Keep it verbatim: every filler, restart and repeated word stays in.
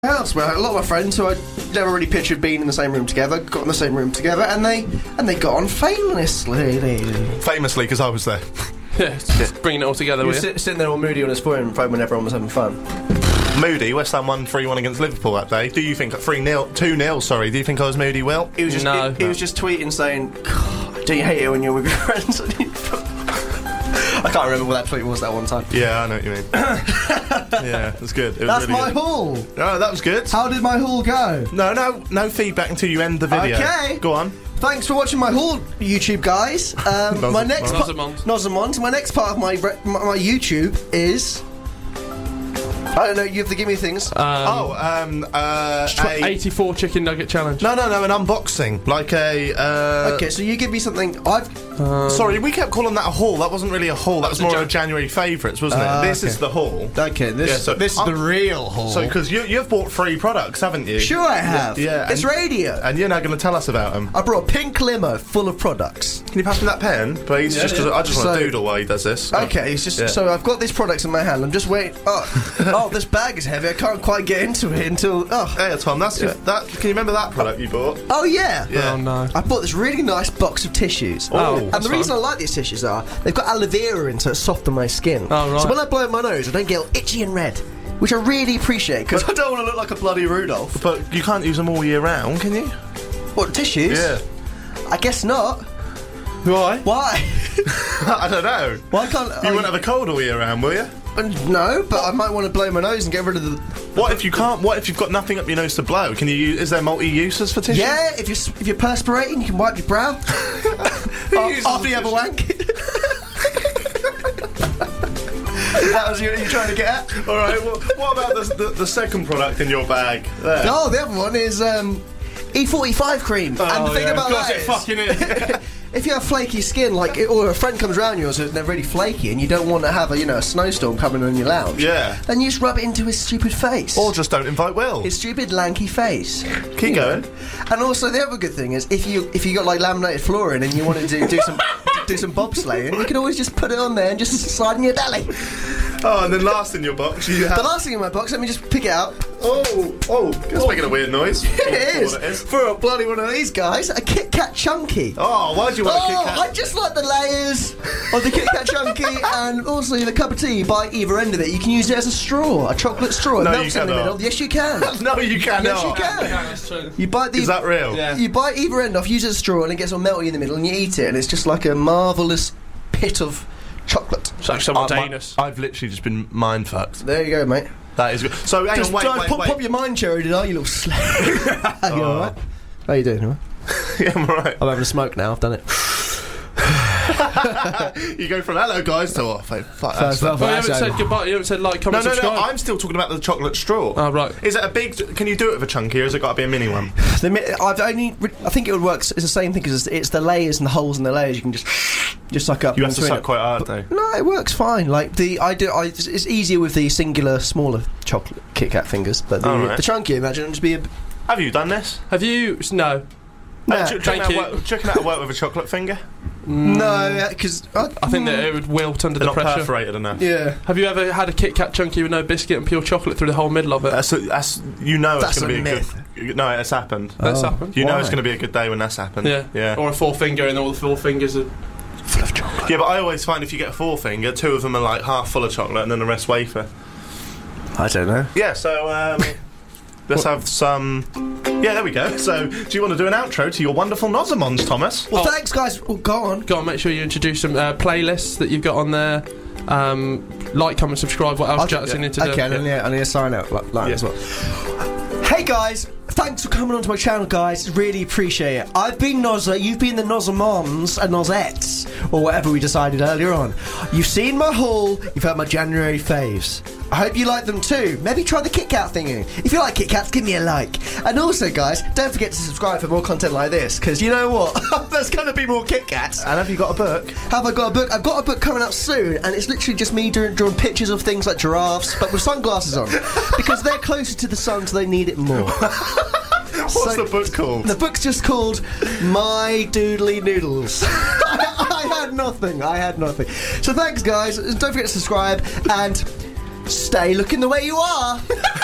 house where a lot of my friends who I never really pictured being in the same room together got in the same room together, and they and they got on famously. Famously, because I was there. Yeah, just bringing it all together. You were With sit, sitting there all moody on his phone when everyone was having fun. Moody, West Ham won three one against Liverpool that day. Do you think three nil, two nil? Sorry, do you think I was moody? Will He was just No. he, he was just tweeting saying, God, "Do you hate it when you're with your friends?" I can't remember what that tweet was that one time. Yeah, I know what you mean. Yeah, it was good. It was That's really my good. haul. No, that was good. How did my haul go? No, no, no feedback until you end the video. Okay. Go on. Thanks for watching my haul, YouTube guys. Um, my next part, Nozamons. Nozamons. My next part of my, re- my my YouTube is. I don't know. You have to give me things. um, Oh, um, uh, tw- a, eighty-four chicken nugget challenge. no, no, no, an unboxing, like a. Uh, okay, so you give me something. I've. Sorry, we kept calling that a haul. That wasn't really a haul. That was was a more Jan- of a January favourites, wasn't Ah, it? This okay. is the haul. Okay, this Yeah, so this is I'm- the real haul. So, because you you've bought three products, haven't you? sure I have. Yeah, it's and- radio. And you're now going to tell us about them. I brought a pink limo full of products. Can you pass me that pen, please? Yeah, just 'cause yeah. I just want So- to doodle while he does this. Okay, it's just Yeah. so I've got these products in my hand. I'm just waiting. Oh, oh, this bag is heavy. I can't quite get into it until. Oh, Hey, Tom, that's your, that. Can you remember that product you bought? oh yeah. Yeah. Oh no. I bought this really nice box of tissues. Oh, and that's the reason fun. I like these tissues are they've got aloe vera in, so it's soft on my skin. Oh, right. So when I blow my nose, I don't get all itchy and red, which I really appreciate because I don't want to look like a bloody Rudolph. But you can't use them all year round, can you? What, tissues? Yeah. I guess not. Why? Why? I don't know. Why can't You I? won't have a cold all year round, will you? No, but I might want to blow my nose and get rid of the. What if you can't? What if you've got nothing up your nose to blow? Can you use? Is there multi-uses for tissue? Yeah, if you're if you're perspirating, you can wipe your brow. Who uses After you have a tissue? wank. That was what you trying to get at? All right. Well, what about the, the the second product in your bag? There. Oh, the other one is um, E forty-five cream. and the thing yeah, about of course that it is, fucking is. if you have flaky skin, like, or a friend comes around yours and they're really flaky, and you don't want to have a you know a snowstorm coming on your lounge, Yeah. then you just rub it into his stupid face. Or just don't invite Will. his stupid lanky face. Keep You know. going. And also the other good thing is if you if you got like laminated flooring and you wanted to do some do some bobsleighing, you can always just put it on there and just slide in your deli. Oh, and then last in your box, you have. The last thing in my box, let me just pick it out. Oh, oh, it's making a weird noise. It is, What it is. for a bloody one of these guys, a Kit Kat Chunky. Oh, why'd you want a Kit Oh, Kat? I just like the layers of the Kit Kat Chunky, and also the cup of tea. You bite either end of it. You can use it as a straw, a chocolate straw. It No, you melts in the cannot. middle. Yes, you can. No, you cannot. Yes, you can. That's true. You bite the. Is that real? Yeah. You bite either end off, use it as a straw, and it gets all melty in the middle, and you eat it, and it's just like a marvellous pit of chocolate. It's like Uh, someone my- Danish. I've literally just been mind fucked. There you go, mate. That is good. So hang Just on, wait, don't wait, pop, wait. pop your mind cherry, did I, you little slag? You alright? How you doing? All right? Yeah, I'm alright. I'm having a smoke now, I've done it. You go from hello guys to oh, fuck First that's off, Well, you that's haven't over. said goodbye. You haven't said like, No, comment, no, no. subscribe. I'm still talking about the chocolate straw. Oh, right. Is it a big? Can you do it with a chunky, or has it got to be a mini one? The mi- I've only, re- I think it would work. It's the same thing because it's, it's the layers and the holes in the layers. You can just, just suck up. You have to between suck it. quite hard, though. No, it works fine. Like the, I do. I, it's it's easier with the singular, smaller chocolate Kit Kat fingers, but the, Oh, right. the chunky, imagine it'd just be a. Have you done this? Have you? No. Nah, Uh, do, do, you thank reckon you. that'll work- do you reckon that'll work with a chocolate finger? No, because I, I think that it would wilt under They're the not pressure. perforated enough. yeah. Have you ever had a Kit Kat Chunky with no biscuit and pure chocolate through the whole middle of it? That's, a, that's you know That's it's going to a be a good. No, it's happened. That's Oh. happened. You know Why? it's going to be a good day when that's happened. Yeah. yeah. Or a four finger and all the four fingers are Full of chocolate. Yeah, but I always find if you get a four finger, two of them are like half full of chocolate and then the rest wafer. I don't know. Yeah, so um, let's have some. Yeah, there we go. So, do you want to do an outro to your wonderful Nozamons, Thomas? Well, Oh. thanks, guys. Oh, go on. Go on, make sure you introduce some uh, playlists that you've got on there. Um, like, comment, subscribe. What else I'll- Jack's in yeah. need to do? Okay, and yeah, I need to sign out like, like Yeah. as well. Hey guys, thanks for coming onto my channel, guys. Really appreciate it. I've been Nozza, you've been the Nozamons and Nozettes, or whatever we decided earlier on. You've seen my haul, you've heard my January faves. I hope you like them too. Maybe try the Kit Kat thingy. If you like Kit Kats, give me a like. And also, guys, don't forget to subscribe for more content like this, because you know what? There's going to be more Kit Kats. And have you got a book? Have I got a book? I've got a book coming out soon, and it's literally just me doing, drawing pictures of things like giraffes, but with sunglasses on, because they're closer to the sun, so they need it more. What's So- the book called? The book's just called My Doodly Noodles. I, I had nothing. I had nothing. So thanks, guys. Don't forget to subscribe and stay looking the way you are.